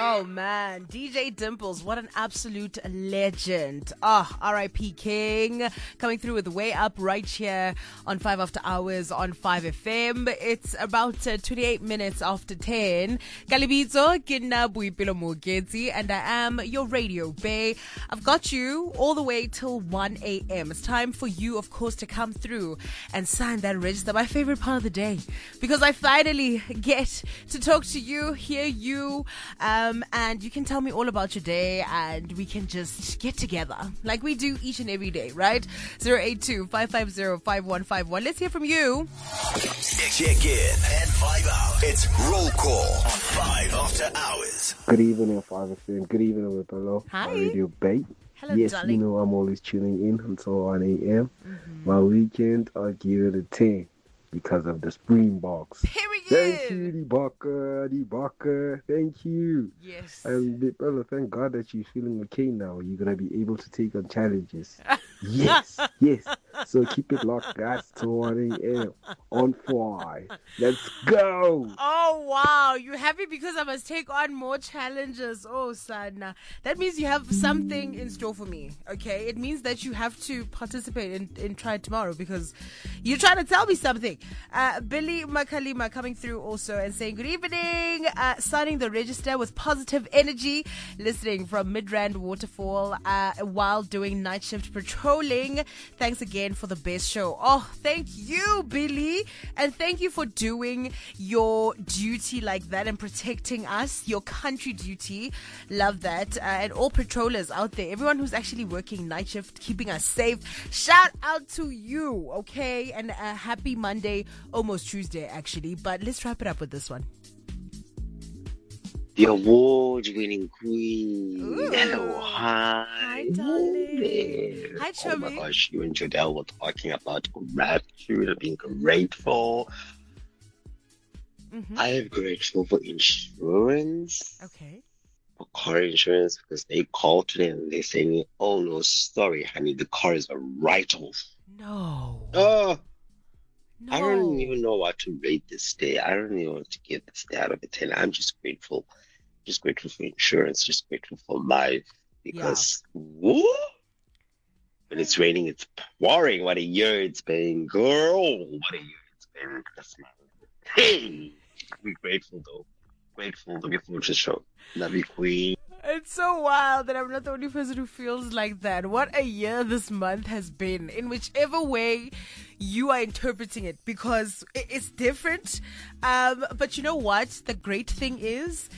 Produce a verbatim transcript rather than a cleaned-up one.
Oh man, D J Dimples, what an absolute legend. Ah, oh, R I P King, coming through with Way Up right here on five After Hours on five F M. It's about uh, twenty-eight minutes after ten. Kalibitso, Kinna Buipilo Mugezi, and I am your radio bae. I've got you all the way till one a.m. It's time for you, of course, to come through and sign that register. My favorite part of the day, because I finally get to talk to you, hear you, um, and you can tell me all about your day, and we can just get together like we do each and every day, right? zero eight two, five five zero, five one five one. Let's hear from you. Check in and vibe out. It's Roll Call on five After Hours. Good evening, five F M. Good evening, Wipelo. Hi. My radio bait. Hello, yes, darling. you know I'm always tuning in until one a.m. Mm-hmm. My weekend, I'll give it a ten because of the Springboks. Period. Thank you, the Barker, the Barker. Thank you. Yes. And Wipelo, thank God that you're feeling okay now. You're going to be able to take on challenges. Yes, yes. So keep it locked, guys, to one a.m. on five. Let's go. Oh, wow. You happy because I must take on more challenges? Oh, Sadna. That means you have something in store for me, okay? It means that you have to participate in, in Try Tomorrow because you're trying to tell me something. Uh, Billy Makalima coming through also and saying, good evening. Uh, signing the register with positive energy. Listening from Midrand Waterfall uh, while doing night shift patrolling. Thanks again for the best show. Oh, thank you, Billy. And thank you for doing your duty like that and protecting us, your country duty. Love that. Uh, and all patrollers out there, everyone who's actually working night shift, keeping us safe. Shout out to you, okay? And a happy Monday, almost Tuesday, actually. But let's wrap it up with this one. The award-winning queen. Ooh. Hello, hi. Hi, darling. There. Hi, Oh my Chubby. gosh, you and Jodelle were talking about gratitude and being grateful. Mm-hmm. I am grateful for insurance, Okay. for car insurance, because they called today and they're saying, oh no, sorry, honey, the car is a write-off. No. Oh, No. I don't even know what to rate this day. I don't even want to give this day out of a ten. I'm just grateful. Just grateful for insurance. Just grateful for life. Because, woo, when it's raining, it's pouring. What a year it's been, girl. What a year it's been. Christmas. Hey, be grateful, though. Grateful. Looking forward to the show. Love you, queen. It's so wild that I'm not the only person who feels like that. What a year this month has been, in whichever way you are interpreting it, because it's different. Um, but you know what? The great thing is